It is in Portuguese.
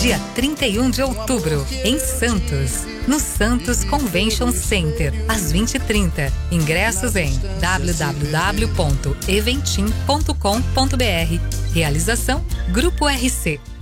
dia 31 de outubro, em Santos, no Santos Convention Center, às 20h30. Ingressos em www.eventim.com.br. Realização Grupo RC.